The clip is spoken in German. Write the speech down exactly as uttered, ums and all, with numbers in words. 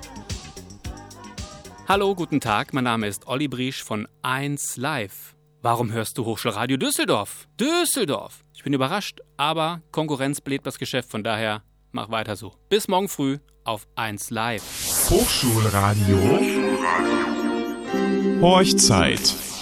Hallo, guten Tag, mein Name ist Olli Briesch von eins Live. Warum hörst du Hochschulradio Düsseldorf? Düsseldorf! Ich bin überrascht, aber Konkurrenz belebt das Geschäft, von daher mach weiter so. Bis morgen früh auf eins Live. Hochschulradio Horchzeit.